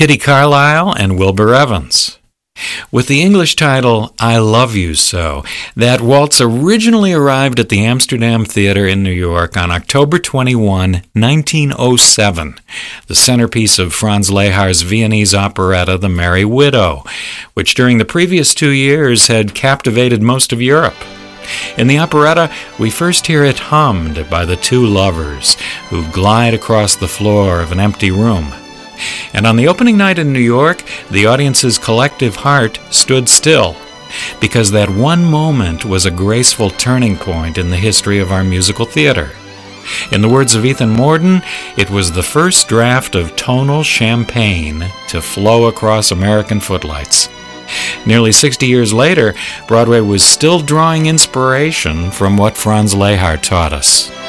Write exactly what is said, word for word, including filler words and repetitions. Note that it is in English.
Kitty Carlisle and Wilbur Evans. With the English title, I Love You So, that waltz originally arrived at the Amsterdam Theater in New York on October twenty-first, nineteen oh seven, the centerpiece of Franz Lehar's Viennese operetta The Merry Widow, which during the previous two years had captivated most of Europe. In the operetta, we first hear it hummed by the two lovers who glide across the floor of an empty room. And on the opening night in New York, the audience's collective heart stood still, because that one moment was a graceful turning point in the history of our musical theater. In the words of Ethan Morden, it was the first draft of tonal champagne to flow across American footlights. Nearly sixty years later, Broadway was still drawing inspiration from what Franz Lehar taught us.